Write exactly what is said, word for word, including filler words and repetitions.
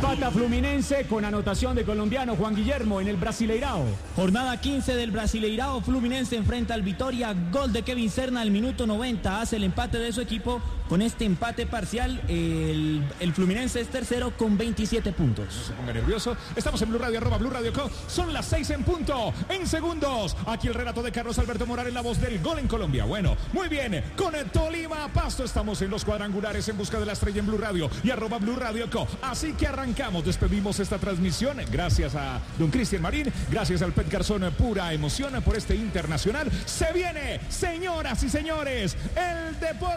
Empata Fluminense con anotación de colombiano Juan Guillermo en el Brasileirao. Jornada quince del Brasileirao. Fluminense enfrenta al Vitória. Gol de Kevin Serna al minuto noventa. Hace el empate de su equipo. Con este empate parcial, el, el Fluminense es tercero con veintisiete puntos. No se ponga nervioso. Estamos en Blue Radio, arroba Blue Radio Co. Son las seis en punto. En segundos. Aquí el relato de Carlos Alberto Morales, la voz del gol en Colombia. Bueno, muy bien. Con el Tolima Pasto estamos en los cuadrangulares en busca de la estrella en Blue Radio y arroba Blue Radio Co. Así que arrancamos, despedimos esta transmisión. Gracias a don Cristian Marín, gracias al Pet Garzón, pura emoción por este internacional. Se viene, señoras y señores, el deporte.